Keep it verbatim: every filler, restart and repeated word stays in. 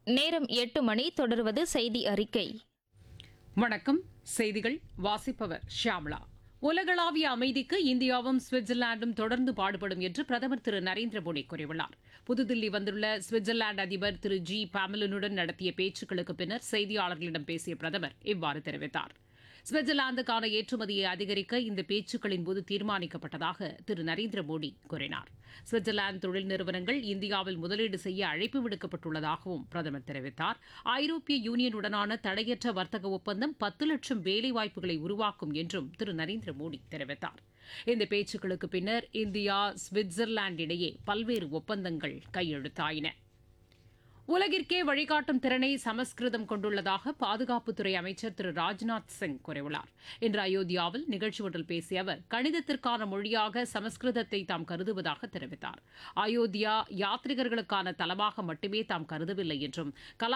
நேரம் எட்டு மணி. தொடர்வது செய்தி அறிக்கை. வணக்கம். செய்திகள் வாசிப்பவர் ஷியாமளா. உலகளாவிய அமைதிக்கு இந்தியாவும் சுவிட்சர்லாந்தும் தொடர்ந்து பாடுபடும் என்று பிரதமர் திரு நரேந்திர மோடி கூறியுள்ளார். புதுதில்லி வந்துள்ள சுவிட்சர்லாந்து அதிபர் திரு ஜி பாமலனுடன் நடத்திய பேச்சுக்களுக்கு பின்னர் செய்தியாளர்களிடம் பேசிய பிரதமர் இவ்வாறு தெரிவித்தார். சுவிட்சர்லாந்துக்கான ஏற்றுமதியை அதிகரிக்க இந்த பேச்சுக்களின் போது தீர்மானிக்கப்பட்டதாக திரு நரேந்திர மோடி கூறினார். சுவிட்சர்லாந்து தொழில் நிறுவனங்கள் இந்தியாவில் முதலீடு செய்ய அழைப்பு விடுக்கப்பட்டுள்ளதாகவும் பிரதமர் தெரிவித்தார். ஐரோப்பிய யூனியனுடனான தடையற்ற வர்த்தக ஒப்பந்தம் பத்து லட்சம் வேலைவாய்ப்புகளை உருவாக்கும் என்றும் திரு நரேந்திர மோடி தெரிவித்தார். இந்த பேச்சுக்களுக்கு பின்னர் இந்தியா சுவிட்சர்லாந்து இடையே பல்வேறு ஒப்பந்தங்கள் கையெழுத்தாயின. உலகிற்கே வழிகாட்டும் திறனை சமஸ்கிருதம் கொண்டுள்ளதாக பாதுகாப்புத்துறை அமைச்சர் திரு ராஜ்நாத் சிங் கூறியுள்ளார். இன்று அயோத்தியாவில் நிகழ்ச்சி ஒன்றில் பேசிய அவர் கணிதத்திற்கான மொழியாக சமஸ்கிருதத்தை தாம் கருதுவதாக தெரிவித்தார். அயோத்தியா யாத்ரிகர்களுக்கான தலமாக மட்டுமே தாம் கருதவில்லை என்றும் கலா